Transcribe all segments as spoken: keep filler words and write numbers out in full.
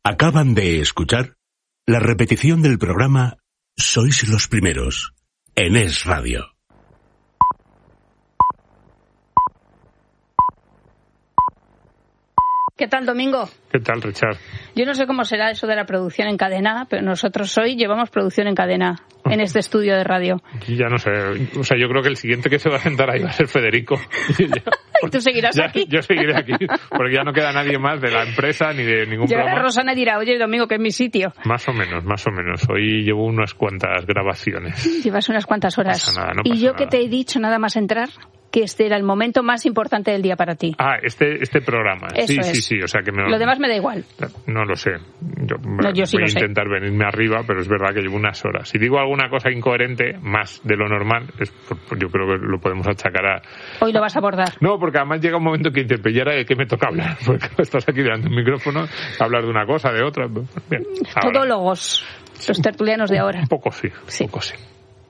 Acaban de escuchar la repetición del programa Sois los Primeros, en Es Radio. ¿Qué tal, Domingo? ¿Qué tal, Richard? Yo no sé cómo será eso de la producción en cadena, pero nosotros hoy llevamos producción en cadena en este estudio de radio. Ya no sé, o sea, yo creo que el siguiente que se va a sentar ahí va a ser Federico. ¿Y tú seguirás ya, aquí? Yo seguiré aquí, porque ya no queda nadie más de la empresa ni de ningún Llegará programa. Rosana y dirá, oye, Domingo, que es mi sitio. Más o menos, más o menos. Hoy llevo unas cuantas grabaciones. Llevas unas cuantas horas. No pasa nada, no y pasa yo nada. que te he dicho nada más entrar, que este era el momento más importante del día para ti. Ah, este este programa. Eso sí, es. sí, sí, o sea que me... Lo demás me da igual. No lo sé. Yo, No, yo sí voy lo a sé. intentar venirme arriba, pero es verdad que llevo unas horas. Si digo alguna cosa incoherente, más de lo normal, es, yo creo que lo podemos achacar a... Hoy lo vas a abordar. No, porque además llega un momento que interpellara de qué me toca hablar. Porque estás aquí delante de un micrófono, hablar de una cosa, de otra. Bien, ahora. Todólogos, los tertulianos de ahora. Un poco sí, Sí. un poco sí.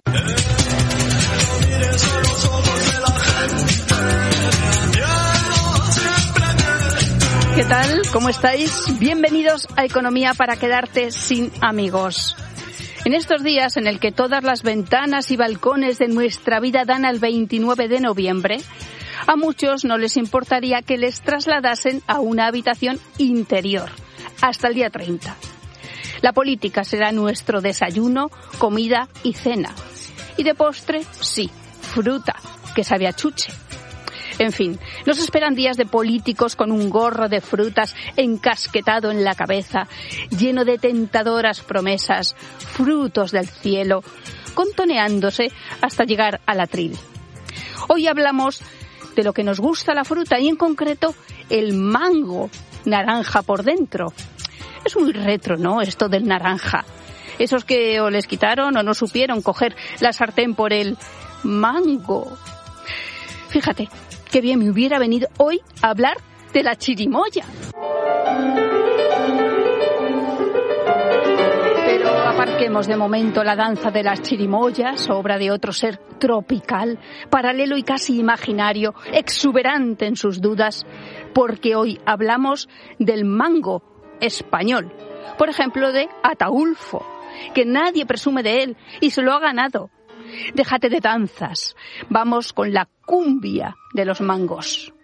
¿Qué tal? ¿Cómo estáis? Bienvenidos a Economía para quedarte sin amigos. En estos días en el que todas las ventanas y balcones de nuestra vida dan al veintinueve de noviembre, a muchos no les importaría que les trasladasen a una habitación interior hasta el día treinta. La política será nuestro desayuno, comida y cena. Y de postre, sí, fruta, que sabe a chuche. En fin, nos esperan días de políticos con un gorro de frutas encasquetado en la cabeza, lleno de tentadoras promesas, frutos del cielo, contoneándose hasta llegar al atril. Hoy hablamos de lo que nos gusta la fruta y en concreto el mango, naranja por dentro. Es muy retro, ¿no?, esto del naranja. Esos que o les quitaron o no supieron coger la sartén por el mango. Fíjate, qué bien me hubiera venido hoy a hablar de la chirimoya. Pero aparquemos de momento la danza de las chirimoyas, obra de otro ser tropical, paralelo y casi imaginario, exuberante en sus dudas, porque hoy hablamos del mango español. Por ejemplo, de Ataulfo, que nadie presume de él y se lo ha ganado. Déjate de danzas. Vamos con la cumbia de los mangos.